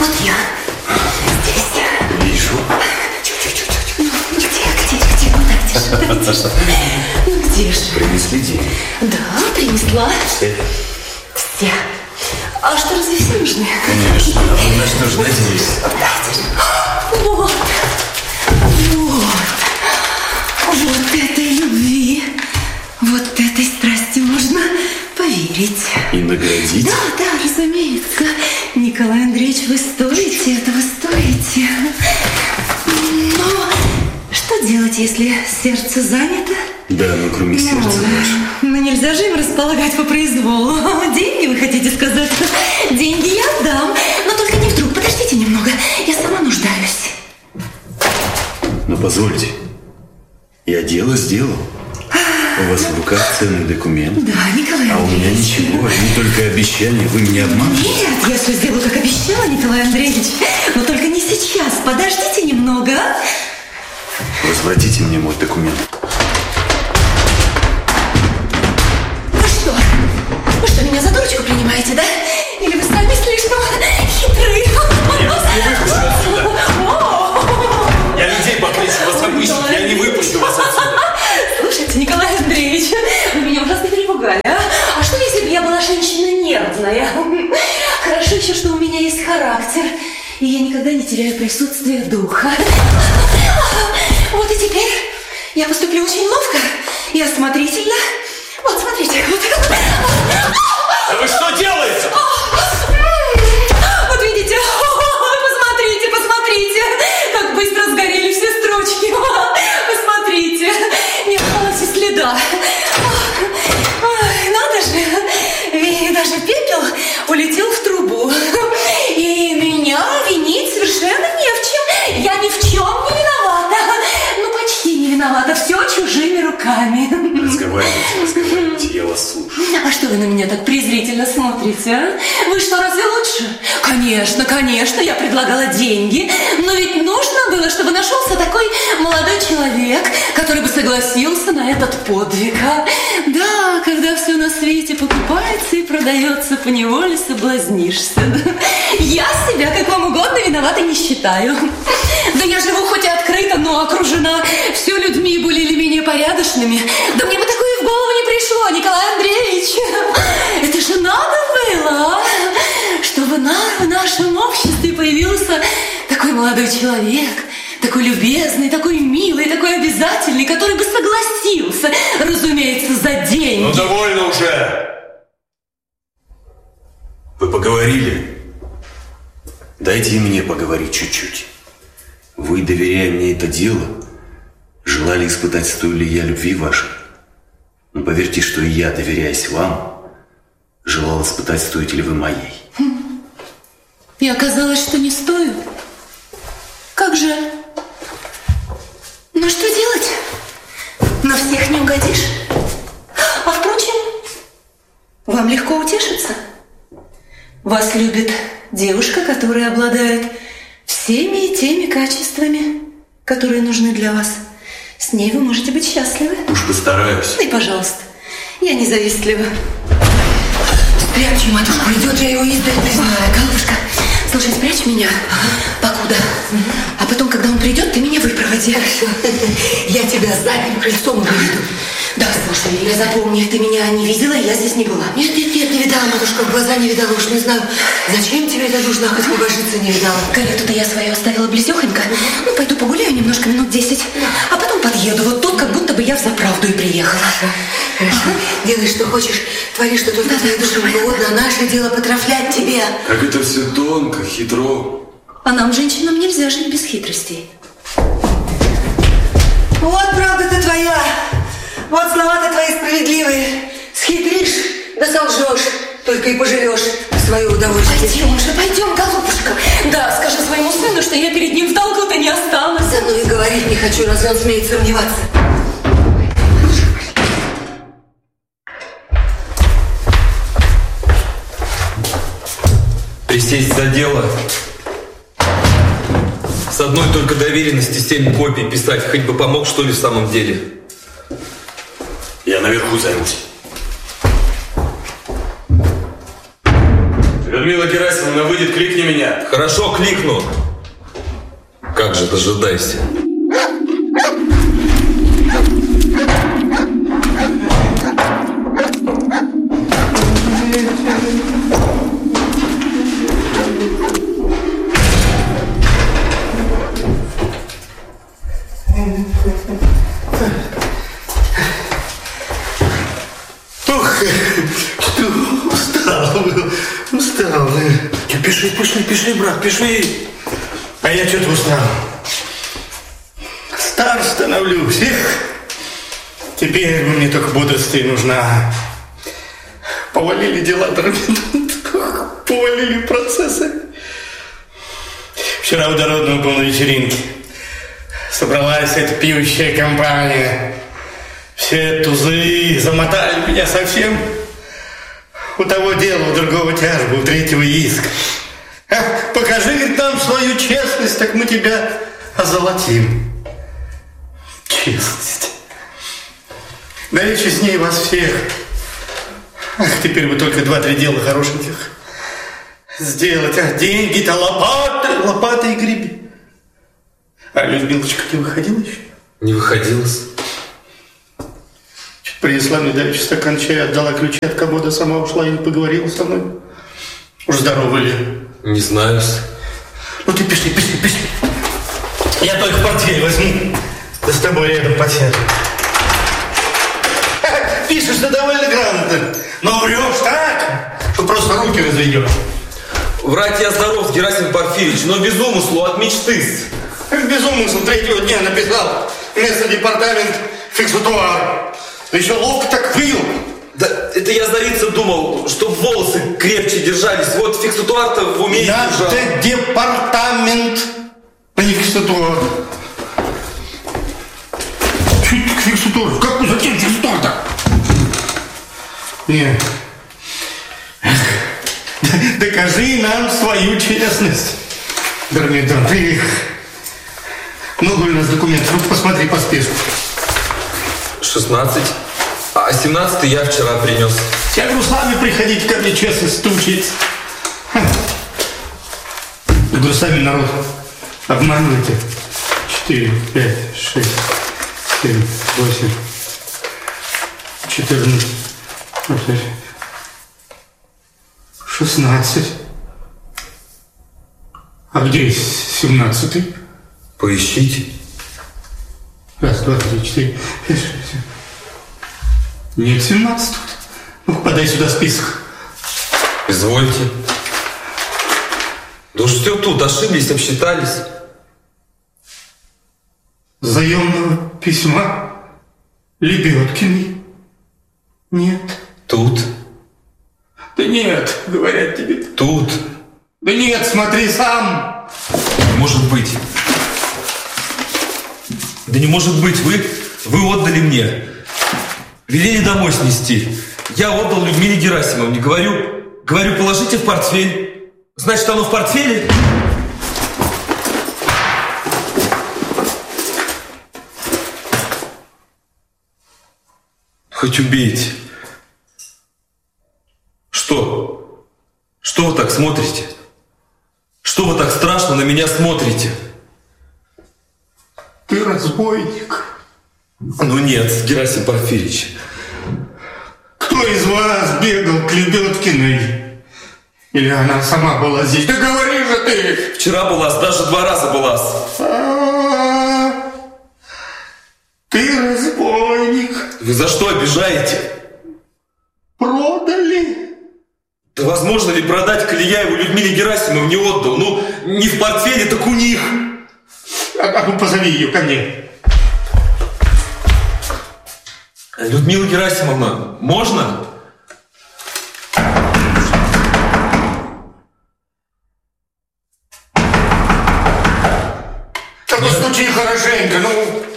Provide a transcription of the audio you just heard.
Вот я. Здесь. Вижу. Ну, где? Вот так держи. Ну, где же? Принесли деньги? Да, принесла. Все? А что, разве все нужны? Конечно. А вы на что же надеялись? Вот. Вот этой любви, вот этой страсти можно поверить. И наградить? Да, разумеется. Николай Андреевич, вы стоите, этого стоите. Но что делать, если сердце занято? Да, но кроме сердца вашего. Ну, нельзя же им располагать по произволу. Деньги, вы хотите сказать? Деньги я отдам. Но только не вдруг. Подождите немного. Я сама нуждаюсь. Но позвольте. Я дело сделал. У вас в руках ценный документ. Да, Николай Андреевич. А у меня ничего, одни только обещания. Вы меня обманываете? Нет, я все сделаю, как обещала, Николай Андреевич. Но только не сейчас. Подождите немного. Возвратите мне мой документ. Вы что, меня за дурочку принимаете, да? Или вы сами слишком хитры? Я людей попросил вас обыщить, я не выпущу вас отсюда. Слушайте, Николай Андреевич, вы меня ужасно перепугали, а? А что, если бы я была женщина нервная? Хорошо еще, что у меня есть характер, и я никогда не теряю присутствие духа. Вот и теперь я поступлю очень ловко и осмотрительно. Вот, смотрите. А вы что делаете? Вот видите, посмотрите, как быстро сгорели все строчки. Посмотрите, не осталось и следа. Ой, надо же, и даже пепел улетел в трубу. И меня винить совершенно не в чем. Я ни в чем не виновата. Ну, почти не виновата. Все чужими руками. Разговаривайте, я вас слушаю. А что вы на меня так презрительно смотрите, а? Вы что, разве лучше? Конечно, я предлагала деньги, но ведь нужно было, чтобы нашелся такой молодой человек, который бы согласился на этот подвиг, а? Да, когда все на свете покупается и продается, поневоле соблазнишься. Я себя, как вам угодно, виноватой не считаю. Да я живу хоть и открыто, но окружена все людьми более или менее порядочными. Да мне бы такое в голову не пришло, Николай Андреевич. Это же надо было, чтобы в нашем обществе появился такой молодой человек, такой любезный, такой милый, такой обязательный, который бы согласился, разумеется, за деньги. Ну, довольно уже. Вы поговорили? Дайте и мне поговорить чуть-чуть. Вы, доверяя мне это дело, желали испытать, стою ли я любви вашей. Но поверьте, что и я, доверяясь вам, желал испытать, стоите ли вы моей. И оказалось, что не стою. Как же? Ну что делать? На всех не угодишь. А впрочем, вам легко утешиться. Вас любит девушка, которая обладает всеми теми качествами, которые нужны для вас. С ней вы можете быть счастливы. Уж постараюсь. И, пожалуйста, я не завистлива. Спрячь, матушка, идет, я его издали не знаю. Голубушка, слушай, спрячь меня, покуда. А потом, когда он придет, ты меня выпроводи. Я тебя задним крыльцом выведу. Да, слушай, я запомни, ты меня не видела, я здесь не была. Нет, не видала, матушка, в глаза не видала, уж не знаю, зачем тебе это нужно, хоть побожиться не видала. Карету-то я свою оставила близёхонько. Ну, пойду погуляю немножко, минут 10. А потом подъеду, вот тут, как будто бы я взаправду и приехала. Хорошо. Делай, что хочешь, твори, что только твоей душе угодно, а наше дело потрафлять тебе. Как это все тонко, хитро. А нам, женщинам, нельзя жить без хитростей. Вот правда-то твоя. Вот слова-то твои справедливые. Схитришь, да солжешь, только и поживешь в свое удовольствие. Пойдем, голубушка. Да, скажи своему сыну, что я перед ним в долгу-то не останусь. За мной и говорить не хочу, разве он смеет сомневаться. Присесть за дело. С одной только доверенности 7 копий писать, хоть бы помог, что ли, в самом деле. Я наверху займусь. Людмила Герасимовна выйдет, кликни меня. Хорошо, кликну. Как же дожидайся. Устал. Пиши, брат, пиши. А я что-то устал. Стар становлюсь. Теперь мне только бодрствие нужна. Повалили дела, повалили процессы. Вчера у Дородного был на вечеринке. Собралась эта пьющая компания. Все тузы замотали меня совсем. У того дела, у другого тяжба, у третьего иск. Покажи, говорит, нам свою честность, так мы тебя озолотим. Честность. Да я честнее вас всех. Ах, теперь бы только 2-3 дела хорошеньких сделать. А деньги-то лопаты и греби. А Людмилочка не выходила еще? Не выходилась. Принесла мне давеча стакан чая, отдала ключи от комода, сама ушла и не поговорила со мной. Уж здоровы ли? Не знаю. Ну ты пиши. Я только портфель возьму, да с тобой рядом посяду. Пишешь ты довольно грамотно, но врешь так, что просто руки разведешь. Врать я здоров, Герасим Порфирьевич, но без умысла, от мечты. Без умысла 3-го дня написал вместо департамент фиксатуар. Да еще ловко так вывел. Да это я сдавиться думал, чтоб волосы крепче держались. Вот фиксатуар-то в уме держал. Надо департамент, а не фиксатуар. Чуть к фиксатуару. Как, зачем фиксатуар-то? Нет. Докажи нам свою честность. Дормидон, ты... Много у нас документов? Вот посмотри по списку. 16. А 17 я вчера принес. Я говорю, сами приходите ко мне честность учиться. Я говорю, сами народ обманывайте. 4, 5, 6, 7, 8, 14, 16. А где 17-й? Поищите. 1, 2, 3, 4, 5, 6, 7. Нет 17 тут. Ну, подай сюда список. Извольте. Да уж все тут, ошиблись, обсчитались. Заемного письма Лебедкиной нет. Тут. Да нет, говорят тебе. Тут. Да нет, смотри сам. Не может быть. Да не может быть, вы отдали мне. Велели домой снести. Я отдал Людмиле Герасимовне. Говорю, положите в портфель. Значит, оно в портфеле? Хоть убейте. Что? Что вы так смотрите? Что вы так страшно на меня смотрите? Ты разбойник. Ну нет, Герасим Порфирьевич. Кто из вас бегал к Лебедкиной? Или она сама была здесь? Да говори же ты! Вчера была, даже 2 раза была. Ты разбойник. Вы за что обижаете? Продали? Да возможно ли продать, коли я его Людмиле Герасимовне не отдал? Ну, не в портфеле, так у них. А ну позови ее ко мне. Людмила Герасимовна, можно? Так постучи хорошенько, ну.